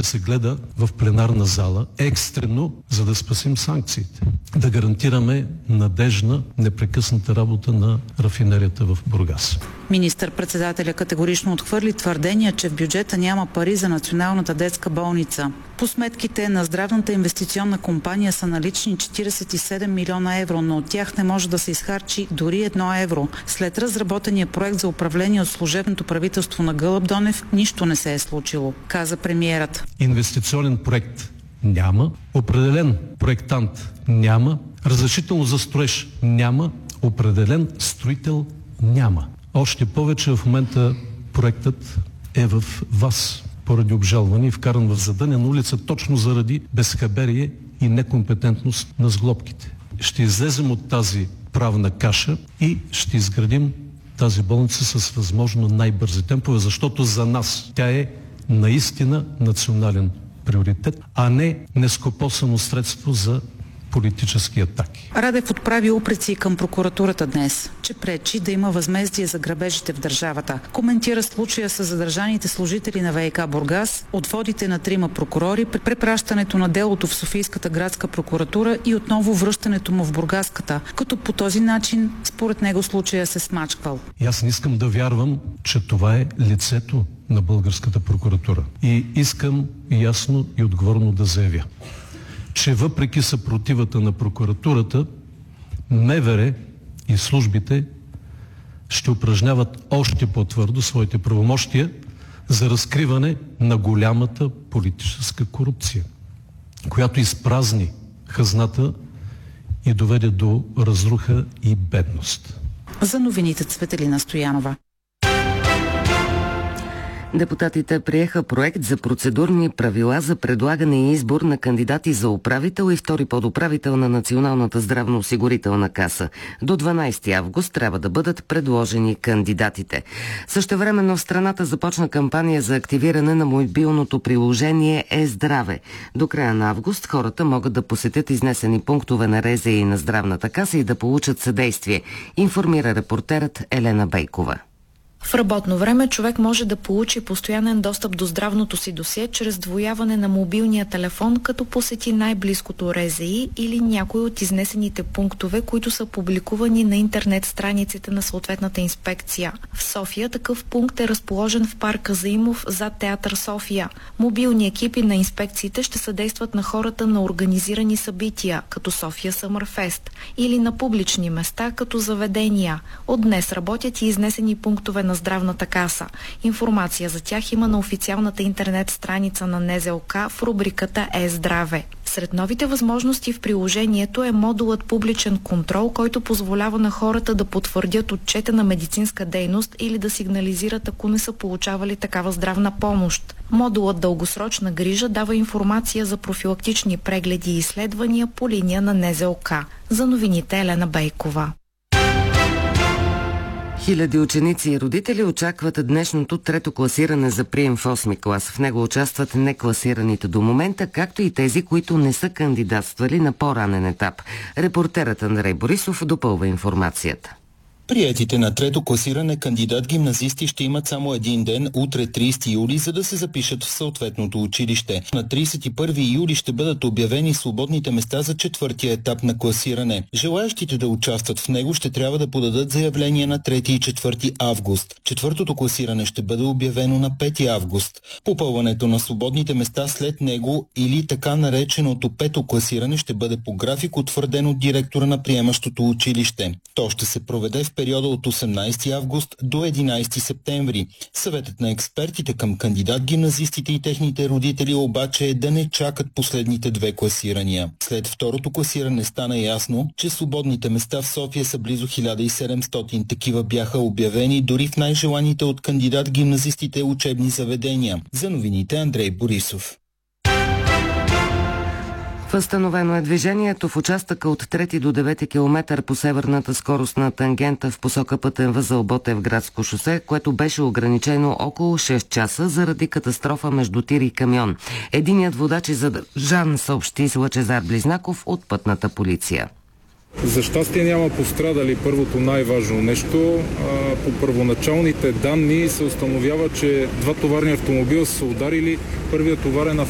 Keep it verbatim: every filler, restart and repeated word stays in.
ще се гледа в пленарна зала екстрено, за да спасим санкциите. Да гарантираме надежна, непрекъсната работа на рафинерията в Бургас. Министър-председателя категорично отхвърли твърдения, че в бюджета няма пари за Националната детска болница. По сметките на здравната инвестиционна компания са налични четиридесет и седем милиона евро, но от тях не може да се изхарчи дори едно евро. След разработения проект за управление от служебното правителство на Гълъб Донев, нищо не се е случило, каза премиерът. Инвестиционен проект няма, определен проектант няма, разрешително за строеж няма, определен строител няма. Още повече в момента проектът е в вас поради обжалване и вкаран в задънена улица точно заради безхаберие и некомпетентност на сглобките. Ще излезем от тази правна каша и ще изградим тази болница с възможно най-бързи темпове, защото за нас тя е наистина национален приоритет, а не нескопосано средство за политически атаки. Радев отправи упреци към прокуратурата днес, че пречи да има възмездие за грабежите в държавата. Коментира случая с задържаните служители на ВиК Бургас, отводите на трима прокурори, препращането на делото в Софийската градска прокуратура и отново връщането му в Бургаската, като по този начин, според него, случая се смачквал. И аз не искам да вярвам, че това е лицето на българската прокуратура. И искам ясно и отговорно да заявя, че въпреки съпротивата на прокуратурата, МВР и службите ще упражняват още по-твърдо своите правомощия за разкриване на голямата политическа корупция, която изпразни хазната и доведе до разруха и бедност. За новините Цветелина Стоянова. Депутатите приеха проект за процедурни правила за предлагане и избор на кандидати за управител и втори подуправител на Националната здравноосигурителна каса. До дванадесети август трябва да бъдат предложени кандидатите. Същевременно в страната започна кампания за активиране на мобилното приложение Е-здраве. До края на август хората могат да посетят изнесени пунктове на РЗИ и на Здравната каса и да получат съдействие, информира репортерът Елена Бейкова. В работно време човек може да получи постоянен достъп до здравното си досие чрез двояване на мобилния телефон, като посети най-близкото РЗИ или някой от изнесените пунктове, които са публикувани на интернет страниците на съответната инспекция. В София такъв пункт е разположен в парка Заимов зад Театър София. Мобилни екипи на инспекциите ще съдействат на хората на организирани събития, като София Съмърфест, или на публични места, като заведения. От днес работят и изнесени пунктове на Здравната каса. Информация за тях има на официалната интернет страница на НЗОК в рубриката Е-здраве. Сред новите възможности в приложението е модулът публичен контрол, който позволява на хората да потвърдят отчета на медицинска дейност или да сигнализират, ако не са получавали такава здравна помощ. Модулът дългосрочна грижа дава информация за профилактични прегледи и изследвания по линия на НЗОК. За новините Елена Бейкова. Хиляди ученици и родители очакват днешното трето класиране за прием в осми клас. В него участват некласираните до момента, както и тези, които не са кандидатствали на по-ранен етап. Репортерът Андрей Борисов допълва информацията. Приетите на трето класиране кандидат-гимназисти ще имат само един ден, утре тридесети юли, за да се запишат в съответното училище. На тридесет и първи юли ще бъдат обявени свободните места за четвъртия етап на класиране. Желаещите да участват в него ще трябва да подадат заявление на трети и четвърти август. Четвъртото класиране ще бъде обявено на пети август. Попълването на свободните места след него или така нареченото пето класиране ще бъде по график, утвърден от директора на приемащото училище. То ще се проведе в периода от осемнадесети август до единадесети септември. Съветът на експертите към кандидат-гимназистите и техните родители обаче е да не чакат последните две класирания. След второто класиране стана ясно, че свободните места в София са близо хиляда и седемстотин. Такива бяха обявени дори в най-желаните от кандидат-гимназистите учебни заведения. За новините Андрей Борисов. Възстановено е движението в участъка от трети до девети километър по северната скоростна тангента в посока пътен възел Ботевградско шосе, което беше ограничено около шест часа заради катастрофа между тир и камион. Единият водач е задържан, съобщи с Лъчезар Близнаков от пътната полиция. За щастие няма пострадали, първото най-важно нещо. По първоначалните данни се установява, че два товарни автомобила са ударили. Първият товарен автомобил